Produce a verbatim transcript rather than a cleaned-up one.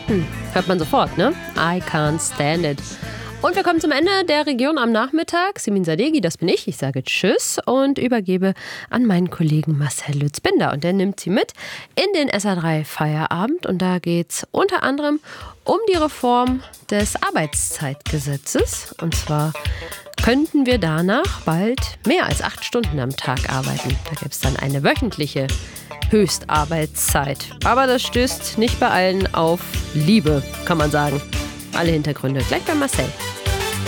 warten. Hört man sofort, ne? I can't stand it. Und wir kommen zum Ende der Region am Nachmittag. Simin Sadeghi, das bin ich. Ich sage Tschüss und übergebe an meinen Kollegen Marcel Lütz-Binder. Und der nimmt Sie mit in den S R drei Feierabend. Und da geht es unter anderem um die Reform des Arbeitszeitgesetzes. Und zwar könnten wir danach bald mehr als acht Stunden am Tag arbeiten. Da gibt es dann eine wöchentliche Höchstarbeitszeit. Aber das stößt nicht bei allen auf Liebe, kann man sagen. Alle Hintergründe gleich bei Marcel.